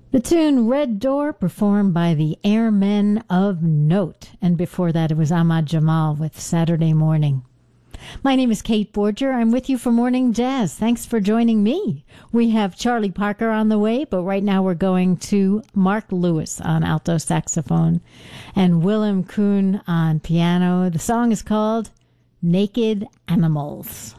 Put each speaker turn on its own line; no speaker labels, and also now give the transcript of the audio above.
The tune Red Door, performed by the Airmen of Note. And before that, it was Ahmad Jamal with Saturday Morning. My name is Kate Borger. I'm with you for Morning Jazz. Thanks for joining me. We have Charlie Parker on the way, but right now we're going to Mark Lewis on alto saxophone and Willem Kuhn on piano. The song is called Naked Animals.